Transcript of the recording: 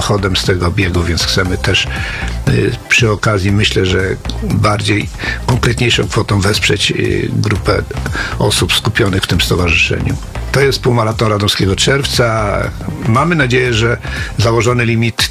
dochodem z tego biegu, więc chcemy też przy okazji, myślę, że bardziej konkretniejszą kwotą wesprzeć grupę osób skupionych w tym stowarzyszeniu. To jest półmaraton Radomskiego Czerwca. Mamy nadzieję, że założony limit